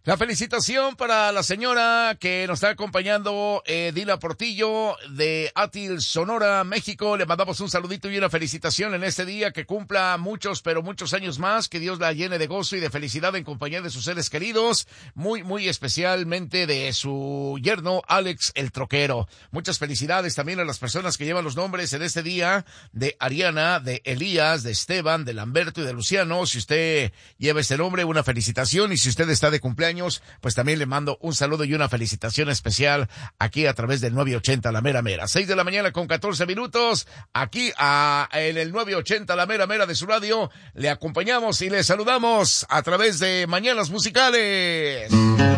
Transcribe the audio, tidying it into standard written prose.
La felicitación para la señora que nos está acompañando, Dila Portillo, de Atil, Sonora, México. Le mandamos un saludito y una felicitación en este día, que cumpla muchos, pero muchos años más, que Dios la llene de gozo y de felicidad en compañía de sus seres queridos, muy especialmente de su yerno, Alex el Troquero. Muchas felicidades también a las personas que llevan los nombres en este día, de Ariana, de Elías, de Esteban, de Lamberto y de Luciano. Si usted lleva este nombre, una felicitación, y si usted está de cumpleaños, pues también le mando un saludo y una felicitación especial aquí a través del 980 La Mera Mera. 6 de la mañana con 14 minutos, aquí en el 980 La Mera Mera de su radio. Le acompañamos y le saludamos a través de Mañanas Musicales.